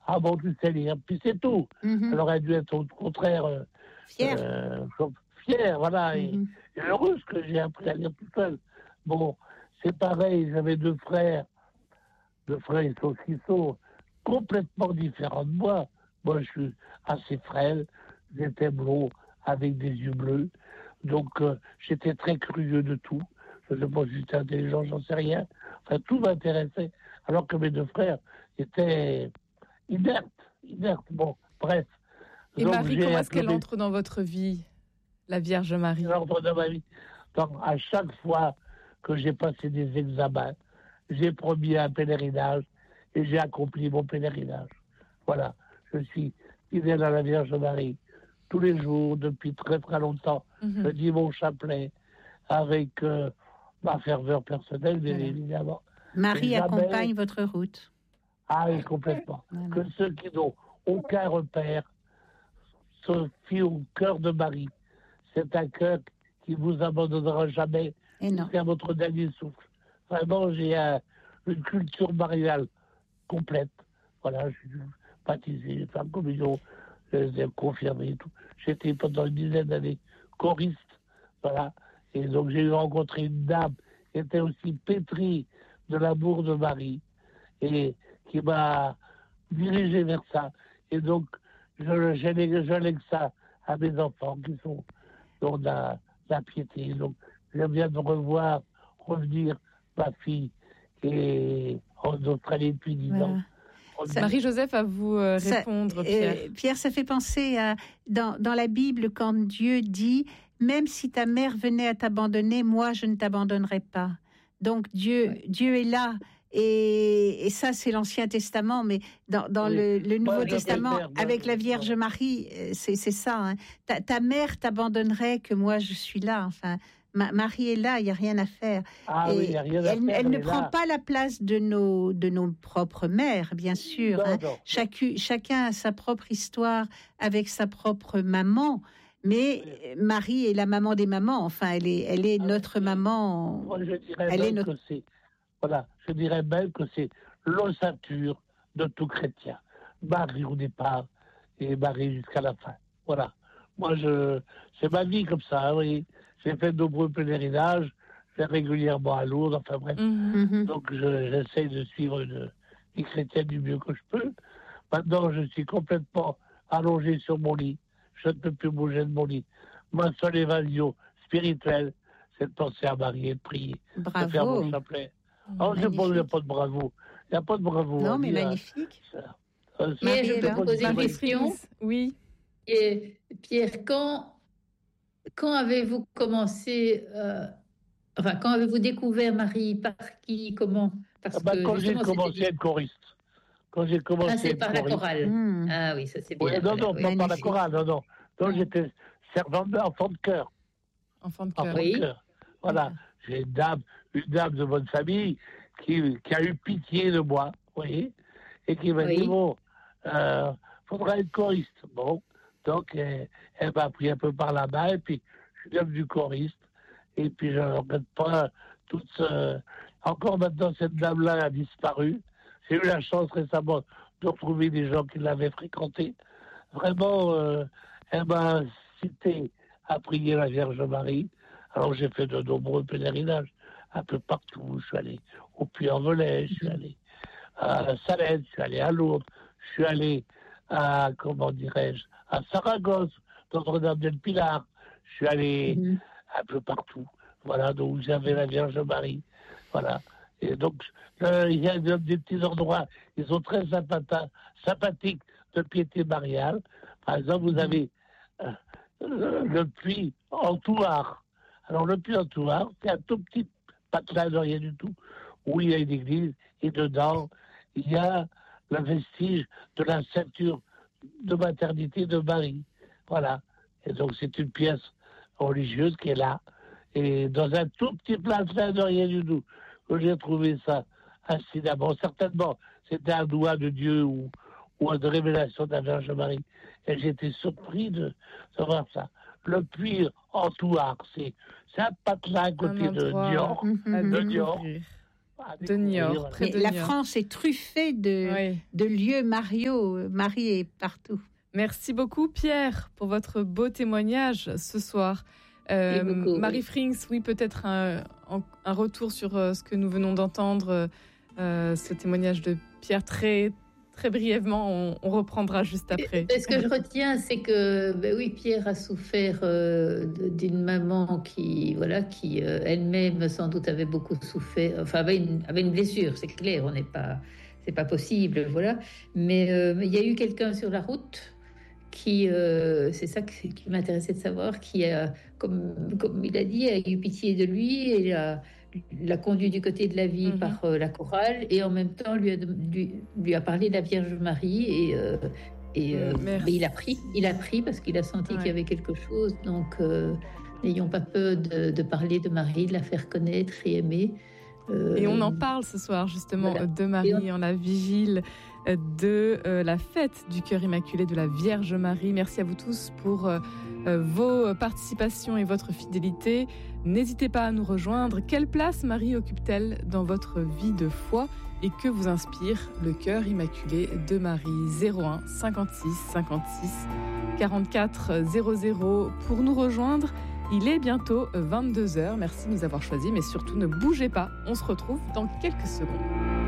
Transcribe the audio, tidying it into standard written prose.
Ah bon, tu sais lire, puis c'est tout. Elle aurait dû être au contraire Fière. Fière, voilà, et heureuse que j'ai appris à lire tout seul. Bon, c'est pareil, j'avais deux frères qui sont complètement différents de moi. Moi, je suis assez frêle, j'étais blond, avec des yeux bleus, donc j'étais très curieux de tout. Je ne sais pas si j'étais intelligent, j'en sais rien. Enfin, tout m'intéressait, alors que mes deux frères étaient inertes. Bon, bref. Et donc, Marie, comment est-ce qu'elle entre dans votre vie, la Vierge Marie? Elle entre dans ma vie. Donc, à chaque fois que j'ai passé des examens, j'ai promis un pèlerinage et j'ai accompli mon pèlerinage. Voilà, je suis fidèle à la Vierge Marie. Tous les jours, depuis très très longtemps, je dis mon chapelet avec ma ferveur personnelle, bien évidemment. Marie accompagne votre route. Ah oui, complètement. Que ceux qui n'ont aucun repère se fient au cœur de Marie. C'est un cœur qui vous abandonnera jamais jusqu'à votre dernier souffle. Vraiment, j'ai une culture mariale complète. Voilà, je suis baptisé, fait communion, j'ai confirmé et tout. J'étais pendant une dizaine d'années choriste, voilà. Et donc j'ai rencontré une dame qui était aussi pétrie de l'amour de Marie et qui m'a dirigé vers ça. Et donc, je lègue ça à mes enfants qui sont dans la piété. Donc, j'aime bien de revenir ma fille qui est en Australie depuis 10 ans. Marie-Joseph, à vous répondre, Pierre. Pierre, ça fait penser à, dans la Bible, quand Dieu dit « Même si ta mère venait à t'abandonner, moi, je ne t'abandonnerai pas ». Donc, Dieu est là. Et ça, c'est l'Ancien Testament, mais dans le Nouveau Testament, avec la Vierge Marie, c'est ça. Hein. Ta mère t'abandonnerait que moi, je suis là. Enfin, Marie est là, il n'y a rien à faire. Y a rien à faire, elle ne prend pas la place de nos propres mères, bien sûr. Non, hein. non. Chacun a sa propre histoire avec sa propre maman. Mais Marie est la maman des mamans. Enfin, elle est notre maman. Moi, je dirais même que c'est l'ossature de tout chrétien. Marie au départ et Marie jusqu'à la fin. Voilà. Moi, c'est ma vie comme ça. Oui. J'ai fait de nombreux pèlerinages. Je vais régulièrement à Lourdes. Enfin bref. Donc, j'essaye de suivre une vie chrétienne du mieux que je peux. Maintenant, je suis complètement allongé sur mon lit. Je ne peux plus bouger de mon lit. Ma seule évasion spirituelle, c'est de penser à Marie et de prier. Bravo. De faire mon chapelet. Oh, il n'y a pas de bravo. Il n'y a pas de bravo. Non, mais magnifique. Pierre, je peux poser une question. Oui. Et Pierre, quand avez-vous commencé, quand avez-vous découvert Marie? Par qui? Comment? Parce que quand j'ai commencé à être choriste. Quand j'ai commencé à c'est être par la choriste. chorale. Ah oui, ça c'est bien. Ouais, non, pas par la chorale, non. Donc j'étais servant d'enfant de chœur. Enfant de cœur. Oui. Voilà. J'ai une dame de bonne famille qui a eu pitié de moi, vous voyez, et qui m'a dit, bon, faudra être choriste. Bon, donc elle m'a pris un peu par la main, et puis je suis devenu choriste, et puis je ne regrette pas encore maintenant, cette dame-là a disparu. J'ai eu la chance récemment de retrouver des gens qui l'avaient fréquentée. Vraiment, elle m'a incité à prier la Vierge Marie. Alors j'ai fait de nombreux pèlerinages un peu partout. Je suis allé au Puy-en-Velay, je suis allé à Salène, je suis allé à Lourdes, je suis allé à, à Saragosse, Notre-Dame-del-Pilar. Je suis allé un peu partout. Voilà, donc j'avais la Vierge Marie. Voilà. Et donc, il y a des petits endroits, ils sont très sympathiques de piété mariale. Par exemple, vous avez le puits en Thouars. Alors, le puits en Thouars, c'est un tout petit patelin de rien du tout, où il y a une église, et dedans, il y a le vestige de la ceinture de maternité de Marie. Voilà. Et donc, c'est une pièce religieuse qui est là. Et dans un tout petit patelin de rien du tout, que j'ai trouvé ça incidemment. Certainement, c'était un doigt de Dieu ou une révélation de la Vierge Marie. Et j'étais surpris de voir ça. Le puits en Thouars, c'est un patelin à côté de Dior. de Niort, près de La Niort. France est truffée de lieux mariés partout. Merci beaucoup Pierre pour votre beau témoignage ce soir. Marie Frings, oui, peut-être un retour sur ce que nous venons d'entendre, ce témoignage de Pierre très, très brièvement, on reprendra juste après. Ce que je retiens, c'est que oui, Pierre a souffert d'une maman qui elle-même sans doute avait beaucoup souffert, enfin avait une blessure, c'est clair, c'est pas possible, voilà. Mais il y a eu quelqu'un sur la route qui, c'est ça qui m'intéressait de savoir, qui a, comme il a dit, a eu pitié de lui et l'a conduit du côté de la vie par la chorale, et en même temps lui a parlé de la Vierge Marie, mais il a pris parce qu'il a senti qu'il y avait quelque chose. Donc n'ayons pas peur de parler de Marie, de la faire connaître et aimer. Et on en parle ce soir justement de Marie en la vigile de la fête du Cœur Immaculé de la Vierge Marie. Merci à vous tous pour vos participations et votre fidélité. N'hésitez pas à nous rejoindre. Quelle place Marie occupe-t-elle dans votre vie de foi et que vous inspire le Cœur Immaculé de Marie? 01 56 56 44 00 pour nous rejoindre. Il est bientôt 22h. Merci de nous avoir choisis, mais surtout ne bougez pas. On se retrouve dans quelques secondes.